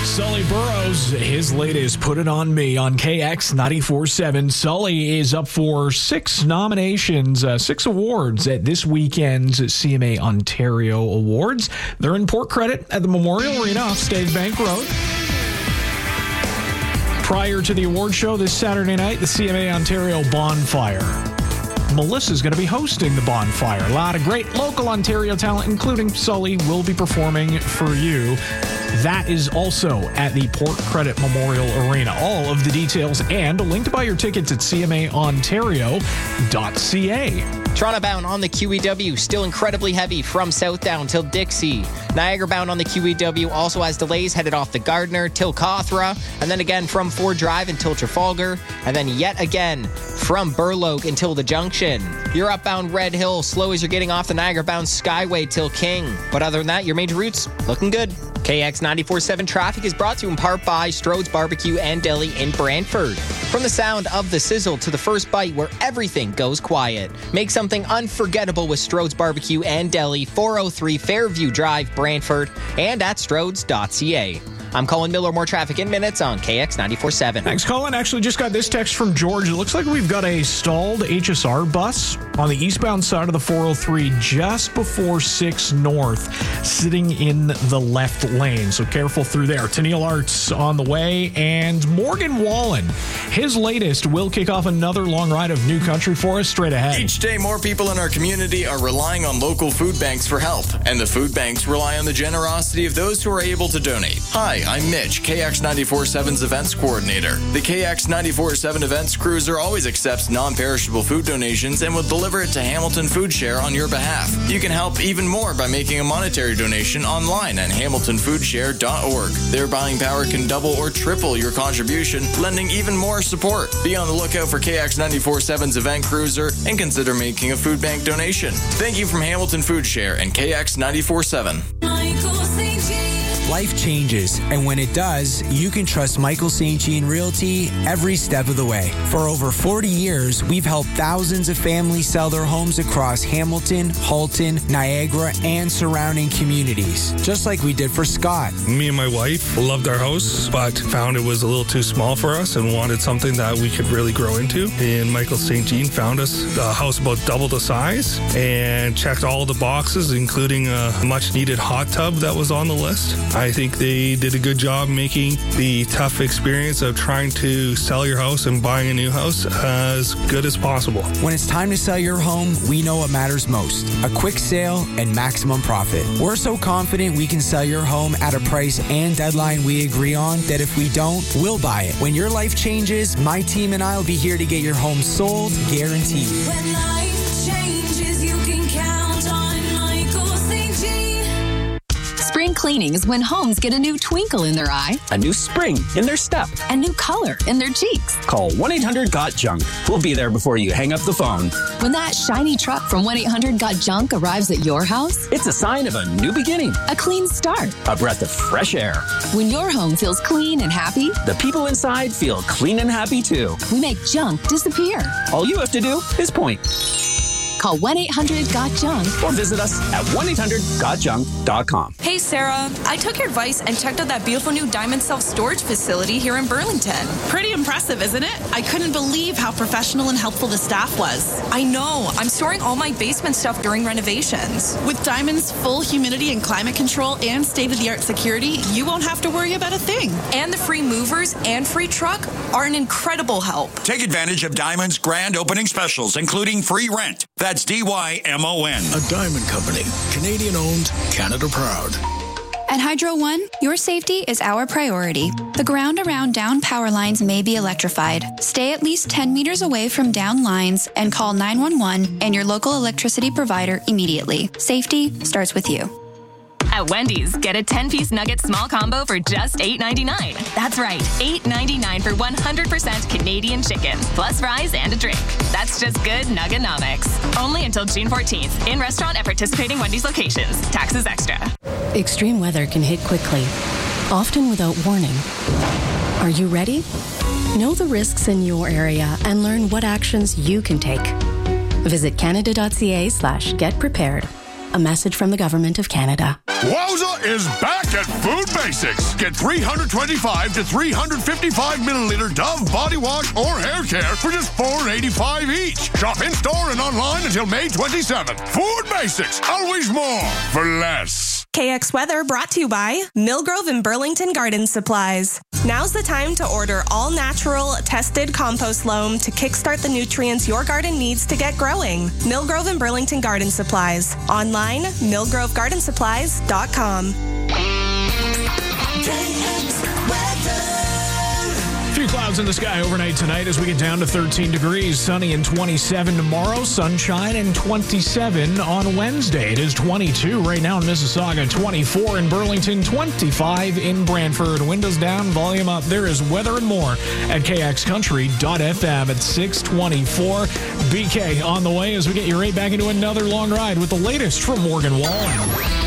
Sully Burrows, his latest Put It On Me on KX 94.7. Sully is up for 6 nominations, 6 awards at this weekend's CMA Ontario Awards. They're in Port Credit at the Memorial Arena off Stave Bank Road. Prior to the award show this Saturday night, the CMA Ontario Bonfire. Melissa's going to be hosting the bonfire. A lot of great local Ontario talent, including Sully, will be performing for you. That is also at the Port Credit Memorial Arena. All of the details and a link to buy your tickets at cmaontario.ca. Toronto bound on the QEW, still incredibly heavy from Southdown till Dixie. Niagara bound on the QEW also has delays headed off the Gardiner till Cawthra, and then again from Ford Drive until Trafalgar, and then yet again from Burloak until the Junction. You're upbound Red Hill, slow as you're getting off the Niagara bound Skyway till King. But other than that, your major routes looking good. KX 94.7 traffic is brought to you in part by Strode's Barbecue and Deli in Brantford. From the sound of the sizzle to the first bite where everything goes quiet. Make something unforgettable with Strode's Barbecue and Deli, 403 Fairview Drive, Brantford, and at strodes.ca. I'm Colin Miller. More traffic in minutes on KX 94.7. Thanks, Colin. Actually, just got this text from George. It looks like we've got a stalled HSR bus on the eastbound side of the 403 just before 6 North, sitting in the left lane. So careful through there. Tennille Arts on the way, and Morgan Wallen. His latest will kick off another long ride of new country for us straight ahead. Each day, more people in our community are relying on local food banks for help, and the food banks rely on the generosity of those who are able to donate. Hi, I'm Mitch, KX 94.7's events coordinator. The KX 94.7 events cruiser always accepts non-perishable food donations and will deliver it to Hamilton Food Share on your behalf. You can help even more by making a monetary donation online at hamiltonfoodshare.org. Their buying power can double or triple your contribution, lending even more support. Be on the lookout for KX 94.7's event cruiser and consider making a food bank donation. Thank you from Hamilton Food Share and KX 94.7. Life changes, and when it does, you can trust Michael St. Jean Realty every step of the way. For over 40 years, we've helped thousands of families sell their homes across Hamilton, Halton, Niagara, and surrounding communities, just like we did for Scott. Me and my wife loved our house, but found it was a little too small for us and wanted something that we could really grow into. And Michael St. Jean found us a house about double the size and checked all the boxes, including a much-needed hot tub that was on the list. I think they did a good job making the tough experience of trying to sell your house and buying a new house as good as possible. When it's time to sell your home, we know what matters most: a quick sale and maximum profit. We're so confident we can sell your home at a price and deadline we agree on that if we don't, we'll buy it. When your life changes, my team and I will be here to get your home sold, guaranteed. When life changes, you can count on Michael St. Jean. Spring cleaning is when homes get a new twinkle in their eye, a new spring in their step, a new color in their cheeks. Call 1-800-GOT-JUNK. We'll be there before you hang up the phone. When that shiny truck from 1-800-GOT-JUNK arrives at your house, it's a sign of a new beginning, a clean start, a breath of fresh air. When your home feels clean and happy, the people inside feel clean and happy too. We make junk disappear. All you have to do is point. Call 1-800-GOT-JUNK or visit us at 1-800-GOTJUNK.com. Hey, Sarah. I took your advice and checked out that beautiful new Diamond self-storage facility here in Burlington. Pretty impressive, isn't it? I couldn't believe how professional and helpful the staff was. I know. I'm storing all my basement stuff during renovations. With Diamond's full humidity and climate control and state-of-the-art security, you won't have to worry about a thing. And the free movers and free truck are an incredible help. Take advantage of Diamond's grand opening specials, including free rent. That's DYMON. A Diamond Company. Canadian owned, Canada proud. At Hydro One, your safety is our priority. The ground around down power lines may be electrified. Stay at least 10 meters away from down lines and call 911 and your local electricity provider immediately. Safety starts with you. At Wendy's, get a 10-piece nugget small combo for just $8.99. That's right, $8.99 for 100% Canadian chicken, plus fries and a drink. That's just good Nuggenomics. Only until June 14th. In restaurant at participating Wendy's locations. Taxes extra. Extreme weather can hit quickly, often without warning. Are you ready? Know the risks in your area and learn what actions you can take. Visit canada.ca/getprepared. A message from the Government of Canada. Wowza is back at Food Basics. Get 325 to 355 milliliter Dove body wash or hair care for just $4.85 each. Shop in-store and online until May 27th. Food Basics, always more for less. KX Weather brought to you by Millgrove and Burlington Garden Supplies. Now's the time to order all-natural, tested compost loam to kickstart the nutrients your garden needs to get growing. Millgrove and Burlington Garden Supplies. Online, millgrovegardensupplies.com. Few clouds in the sky overnight tonight as we get down to 13 degrees. Sunny and 27 tomorrow. Sunshine and 27 on Wednesday. It is 22 right now in Mississauga, 24 in Burlington, 25 in Brantford. Windows down, volume up. There is weather and more at kxcountry.fm at 6:24. BK on the way as we get you right back into another long ride with the latest from Morgan Wallen.